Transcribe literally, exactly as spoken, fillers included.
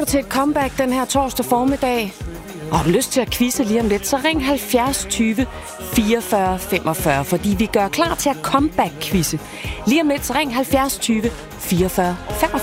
til et comeback den her torsdag formiddag, og har du lyst til at quizze lige om lidt, så ring halvfjerds tyve fireogfyrre femogfyrre, fordi vi gør klar til at comeback-quizze. Lige om lidt, så ring halvfjerds tyve fireogfyrre femogfyrre.